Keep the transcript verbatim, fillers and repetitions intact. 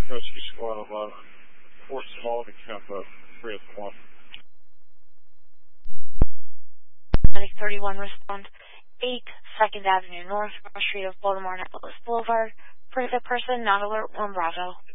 Rescue Squad eleven. Fort Small to Kempo, three at one. Medic thirty-one, respond. eight second Avenue North, Street of Baltimore, Annapolis Boulevard. For the person, not alert, one Bravo.